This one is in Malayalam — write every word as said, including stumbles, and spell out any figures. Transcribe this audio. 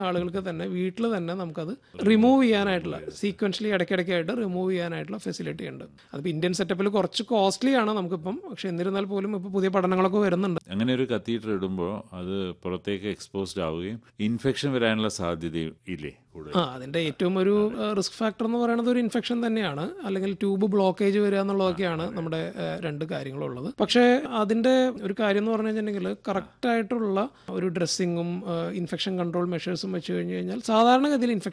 ആളുകൾക്ക് തന്നെ വീട്ടിൽ തന്നെ നമുക്കത് റിമൂവ് ചെയ്യാനായിട്ടുള്ള സീക്വൻഷ്യലി ഇടയ്ക്കിടയ്ക്കായിട്ട് റിമൂവ് ചെയ്യാനായിട്ടുള്ള ഫെസിലിറ്റി ഉണ്ട്. അതിപ്പോൾ ഇന്ത്യൻ സെറ്റപ്പിൽ കുറച്ച് കോസ്റ്റ്ലി ആണ് നമുക്കിപ്പം, പക്ഷെ എന്നിരുന്നാൽ പോലും ഇപ്പോൾ പുതിയ പഠനങ്ങളൊക്കെ വരുന്നുണ്ട്. അങ്ങനെ ഒരു കത്തീറ്റർ ഇടുമ്പോൾ അത് പുറത്തേക്ക് എക്സ്പോസ്ഡ് ആവുകയും ഇൻഫെക്ഷൻ വരാനുള്ള സാധ്യത ഇല്ലേ? ആ അതിൻ്റെ ഏറ്റവും ഒരു റിസ്ക് ഫാക്ടർ എന്ന് പറയുന്നത് ഒരു ഇൻഫെക്ഷൻ തന്നെയാണ്, അല്ലെങ്കിൽ ട്യൂബ് ബ്ലോക്കേജ് വരിക എന്നുള്ളതൊക്കെയാണ് നമ്മുടെ ഏഹ്, രണ്ട് കാര്യങ്ങളുള്ളത്. പക്ഷേ അതിൻ്റെ ഒരു കാര്യം എന്ന് പറഞ്ഞു കഴിഞ്ഞിട്ടുണ്ടെങ്കിൽ കറക്റ്റായിട്ടുള്ള ഒരു ഡ്രസ്സിങ്ങും ഇൻഫെക്ഷൻ കൺട്രോൾ മെഷേഴ്സും വെച്ച് കഴിഞ്ഞ് കഴിഞ്ഞാൽ സാധാരണഗതിയിൽ ഇൻഫെക്ഷൻ